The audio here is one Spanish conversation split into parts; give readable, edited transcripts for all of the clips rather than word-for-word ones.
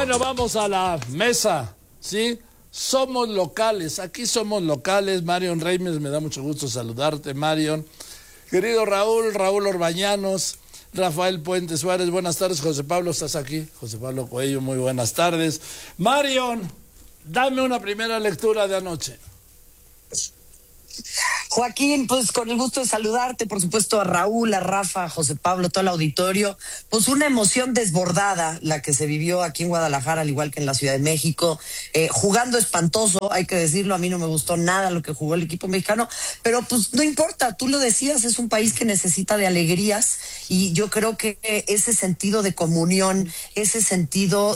Bueno, vamos a la mesa, ¿sí? Somos locales, aquí somos locales. Marion Reimes, me da mucho gusto saludarte, Marion. Querido Raúl Orbañanos, Rafael Puente Suárez, buenas tardes. José Pablo, ¿estás aquí? José Pablo Coello, muy buenas tardes. Marion, dame una primera lectura de anoche. Joaquín, pues con el gusto de saludarte, por supuesto a Raúl, a Rafa, a José Pablo, todo el auditorio. Pues una emoción desbordada la que se vivió aquí en Guadalajara, al igual que en la Ciudad de México. Jugando espantoso, hay que decirlo, a mí no me gustó nada lo que jugó el equipo mexicano, pero pues no importa, tú lo decías, es un país que necesita de alegrías y yo creo que ese sentido de comunión, ese sentido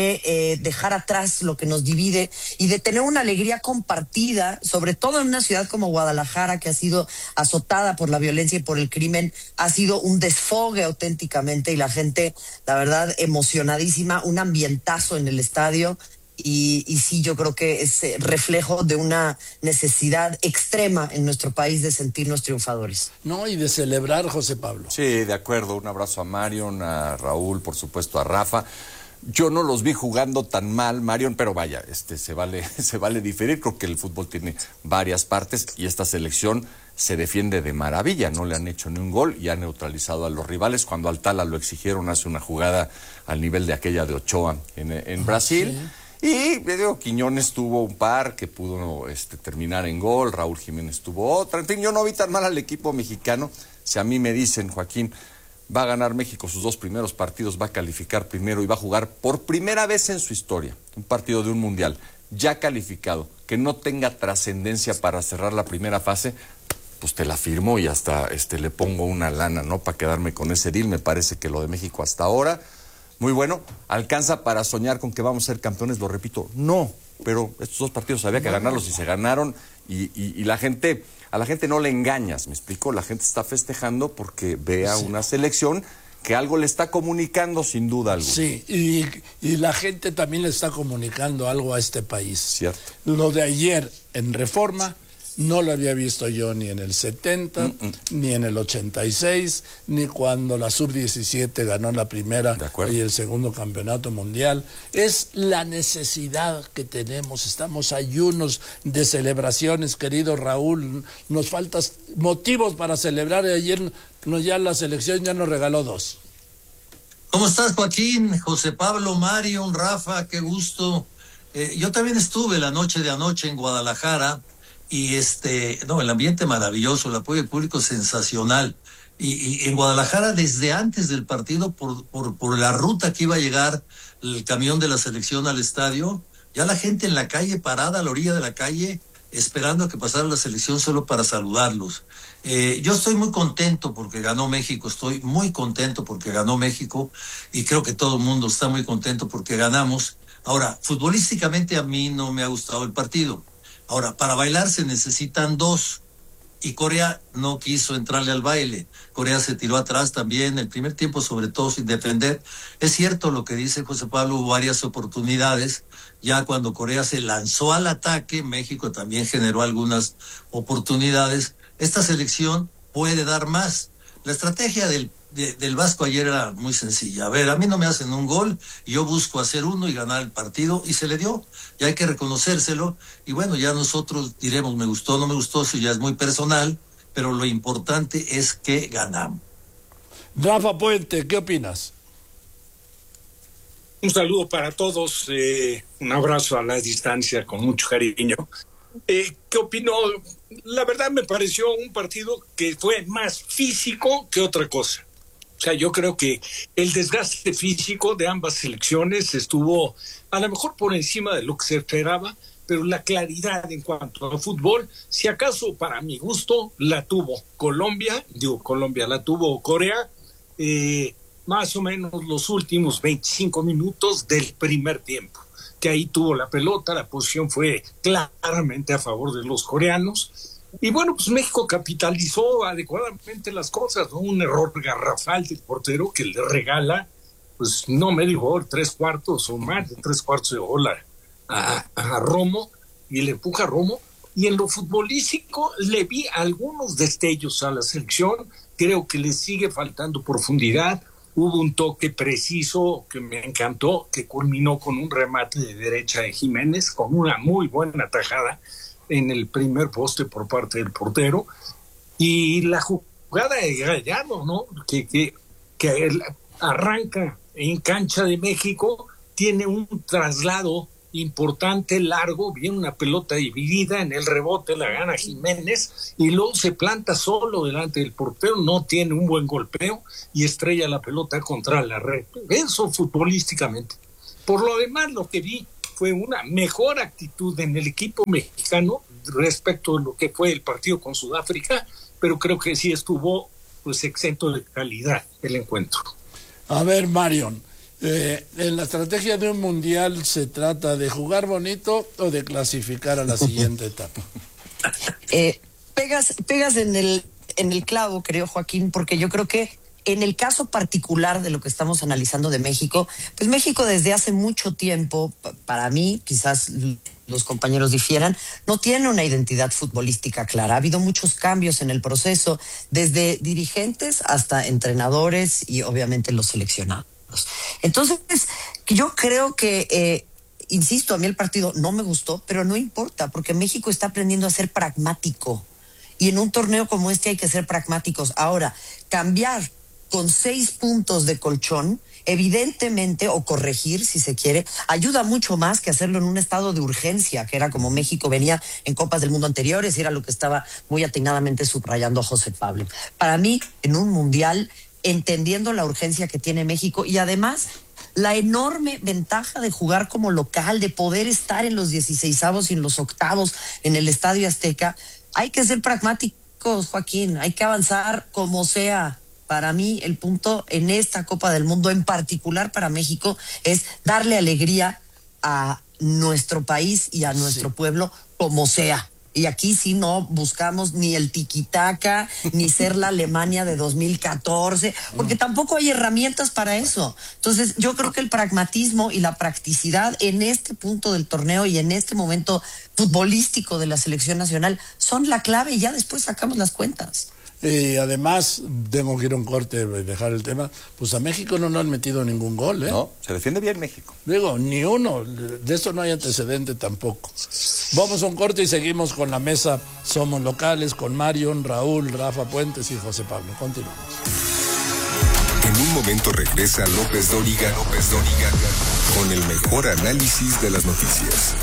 de dejar atrás lo que nos divide y de tener una alegría compartida, sobre todo en una ciudad como Guadalajara, que ha sido azotada por la violencia y por el crimen, ha sido un desfogue auténticamente y la gente, la verdad, emocionadísima, un ambientazo en el estadio y sí, yo creo que es reflejo de una necesidad extrema en nuestro país de sentirnos triunfadores. No, y de celebrar, José Pablo. Sí, de acuerdo, un abrazo a Marion, a Raúl, por supuesto a Rafa. Yo no los vi jugando tan mal, Marion, pero vaya, se vale diferir. Creo que el fútbol tiene varias partes y esta selección se defiende de maravilla. No le han hecho ni un gol y ha neutralizado a los rivales. Cuando al Tala lo exigieron, hace una jugada al nivel de aquella de Ochoa en Brasil. Sí. Y digo, Quiñones tuvo un par que pudo terminar en gol, Raúl Jiménez tuvo otra. En fin, yo no vi tan mal al equipo mexicano. Si a mí me dicen, Joaquín, va a ganar México sus 2 primeros partidos, va a calificar primero y va a jugar por primera vez en su historia un partido de un mundial ya calificado, que no tenga trascendencia para cerrar la primera fase, pues te la firmo y hasta le pongo una lana, ¿no? Para quedarme con ese deal. Me parece que lo de México hasta ahora, muy bueno. ¿Alcanza para soñar con que vamos a ser campeones? Lo repito, no, pero estos 2 partidos había que ganarlos y se ganaron y la gente... A la gente no le engañas, ¿me explico? La gente está festejando porque ve a una selección que algo le está comunicando sin duda alguna. Sí, y la gente también le está comunicando algo a este país. Cierto. Lo de ayer en Reforma no lo había visto yo ni en el 70, ni en el 86, ni cuando la Sub-17 ganó la primera y el segundo campeonato mundial. Es la necesidad que tenemos, estamos ayunos de celebraciones, querido Raúl, nos faltan motivos para celebrar y ayer ya la selección ya nos regaló 2. ¿Cómo estás, Joaquín? José Pablo, Marion, Rafa, qué gusto. Yo también estuve la noche de anoche en Guadalajara. Y el ambiente maravilloso, el apoyo público sensacional. Y en Guadalajara, desde antes del partido, por la ruta que iba a llegar el camión de la selección al estadio, ya la gente en la calle, parada a la orilla de la calle, esperando a que pasara la selección solo para saludarlos. Yo estoy muy contento porque ganó México, estoy muy contento porque ganó México, y creo que todo el mundo está muy contento porque ganamos. Ahora, futbolísticamente a mí no me ha gustado el partido. Ahora, para bailar se necesitan 2, y Corea no quiso entrarle al baile. Corea se tiró atrás también, el primer tiempo sobre todo sin defender. Es cierto lo que dice José Pablo, hubo varias oportunidades. Ya cuando Corea se lanzó al ataque, México también generó algunas oportunidades. Esta selección puede dar más. La estrategia del Vasco ayer era muy sencilla. A ver, a mí no me hacen un gol, yo busco hacer uno y ganar el partido, y se le dio. Y hay que reconocérselo. Y bueno, ya nosotros diremos, me gustó, no me gustó, eso ya es muy personal, pero lo importante es que ganamos. Rafa Puente, ¿qué opinas? Un saludo para todos, un abrazo a la distancia con mucho cariño. ¿Qué opino? La verdad me pareció un partido que fue más físico que otra cosa. O sea, yo creo que el desgaste físico de ambas selecciones estuvo a lo mejor por encima de lo que se esperaba, pero la claridad en cuanto a fútbol, si acaso para mi gusto, la tuvo Colombia, la tuvo Corea, más o menos los últimos 25 minutos del primer tiempo, que ahí tuvo la pelota, la posición fue claramente a favor de los coreanos. Y bueno, pues México capitalizó adecuadamente las cosas, ¿no? Un error garrafal del portero que le regala, pues no medio gol, 3/4 o más de 3/4 de gol a Romo, y le empuja a Romo. Y en lo futbolístico le vi algunos destellos a la selección, creo que le sigue faltando profundidad. Hubo un toque preciso que me encantó, que culminó con un remate de derecha de Jiménez, con una muy buena tajada en el primer poste por parte del portero. Y la jugada de Gallardo, ¿no? Que arranca en cancha de México, tiene un traslado importante, largo, viene una pelota dividida, en el rebote la gana Jiménez y luego se planta solo delante del portero, no tiene un buen golpeo y estrella la pelota contra la red. Eso futbolísticamente. Por lo demás, lo que vi fue una mejor actitud en el equipo mexicano respecto de lo que fue el partido con Sudáfrica, pero creo que sí estuvo pues exento de calidad el encuentro. A ver, Marion, en la estrategia de un mundial se trata de jugar bonito o de clasificar a la siguiente etapa. Pegas en el clavo, creo, Joaquín, porque yo creo que en el caso particular de lo que estamos analizando de México, pues México desde hace mucho tiempo, para mí, quizás los compañeros difieran, no tiene una identidad futbolística clara. Ha habido muchos cambios en el proceso, desde dirigentes hasta entrenadores y obviamente los seleccionados. Entonces, yo creo que, insisto, a mí el partido no me gustó, pero no importa, porque México está aprendiendo a ser pragmático. Y en un torneo como este hay que ser pragmáticos. Ahora, cambiar con 6 puntos de colchón, evidentemente, o corregir, si se quiere, ayuda mucho más que hacerlo en un estado de urgencia, que era como México venía en Copas del Mundo anteriores, y era lo que estaba muy atinadamente subrayando José Pablo. Para mí, en un mundial, entendiendo la urgencia que tiene México y además la enorme ventaja de jugar como local, de poder estar en los 16avos y en los octavos en el Estadio Azteca, hay que ser pragmáticos, Joaquín, hay que avanzar como sea. Para mí, el punto en esta Copa del Mundo, en particular para México, es darle alegría a nuestro país y a nuestro pueblo como sea. Y aquí sí no buscamos ni el tiquitaca, ni ser la Alemania de 2014, porque tampoco hay herramientas para eso. Entonces, yo creo que el pragmatismo y la practicidad en este punto del torneo y en este momento futbolístico de la selección nacional son la clave y ya después sacamos las cuentas. Y además, tengo que ir a un corte y dejar el tema, pues a México no han metido ningún gol, ¿eh? No, se defiende bien México. Digo, ni uno, de eso no hay antecedente tampoco. Vamos a un corte y seguimos con la mesa Somos Locales, con Marion, Raúl, Rafa Puentes y José Pablo. Continuamos. En un momento regresa López Dóriga con el mejor análisis de las noticias.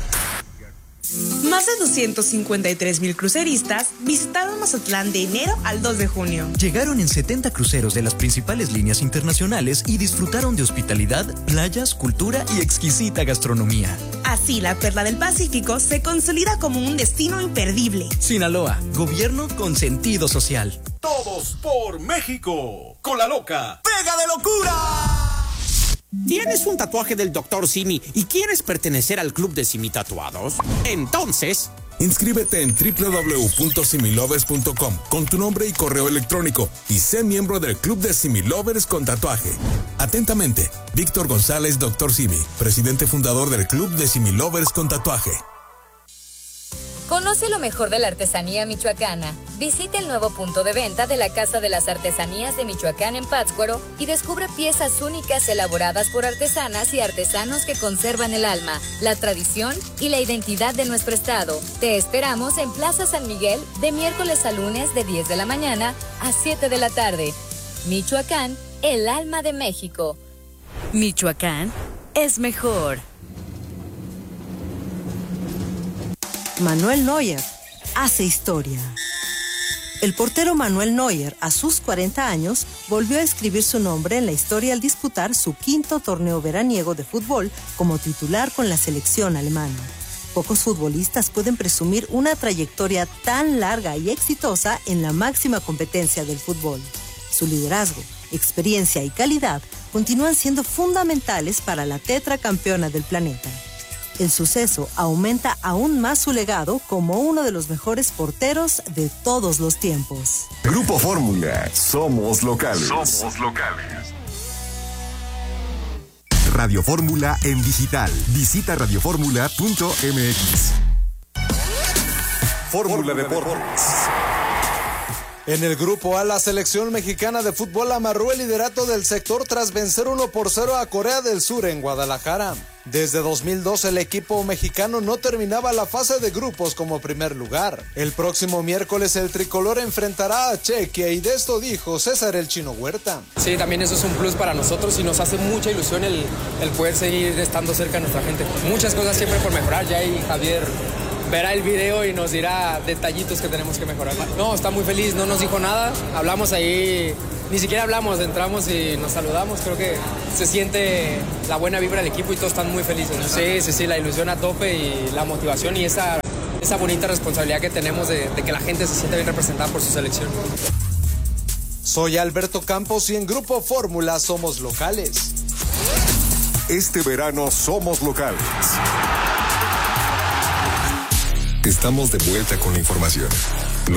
Más de 253,000 cruceristas visitaron Mazatlán de enero al 2 de junio. Llegaron en 70 cruceros de las principales líneas internacionales y disfrutaron de hospitalidad, playas, cultura y exquisita gastronomía. Así, la Perla del Pacífico se consolida como un destino imperdible. Sinaloa, gobierno con sentido social. Todos por México, con la loca Pega de Locura. ¿Tienes un tatuaje del Dr. Simi y quieres pertenecer al club de Simi Tatuados? Entonces, inscríbete en www.similovers.com con tu nombre y correo electrónico y sé miembro del club de Similovers con tatuaje. Atentamente, Víctor González, Dr. Simi, presidente fundador del club de Similovers con tatuaje. Conoce lo mejor de la artesanía michoacana. Visita el nuevo punto de venta de la Casa de las Artesanías de Michoacán en Pátzcuaro y descubre piezas únicas elaboradas por artesanas y artesanos que conservan el alma, la tradición y la identidad de nuestro estado. Te esperamos en Plaza San Miguel de miércoles a lunes de 10 de la mañana a 7 de la tarde. Michoacán, el alma de México. Michoacán es mejor. Manuel Neuer hace historia. El portero Manuel Neuer, a sus 40 años, volvió a escribir su nombre en la historia al disputar su 5º torneo veraniego de fútbol como titular con la selección alemana. Pocos futbolistas pueden presumir una trayectoria tan larga y exitosa en la máxima competencia del fútbol. Su liderazgo, experiencia y calidad continúan siendo fundamentales para la tetracampeona del planeta. El suceso aumenta aún más su legado como uno de los mejores porteros de todos los tiempos. Grupo Fórmula, somos locales. Somos locales. Radio Fórmula en digital. Visita radioformula.mx. Fórmula Deportes. En el grupo A, la selección mexicana de fútbol amarró el liderato del sector tras vencer 1-0 a Corea del Sur en Guadalajara. Desde 2002 el equipo mexicano no terminaba la fase de grupos como primer lugar. El próximo miércoles el tricolor enfrentará a Chequia y de esto dijo César el Chino Huerta. Sí, también eso es un plus para nosotros y nos hace mucha ilusión el poder seguir estando cerca de nuestra gente. Muchas cosas siempre por mejorar, ya ahí Javier verá el video y nos dirá detallitos que tenemos que mejorar. No, está muy feliz, no nos dijo nada, hablamos ahí, ni siquiera hablamos, entramos y nos saludamos, creo que se siente la buena vibra del equipo y todos están muy felices, ¿no? Sí, la ilusión a tope y la motivación y esa bonita responsabilidad que tenemos de que la gente se sienta bien representada por su selección. Soy Alberto Campos y en Grupo Fórmula somos locales. Este verano somos locales. Estamos de vuelta con la información.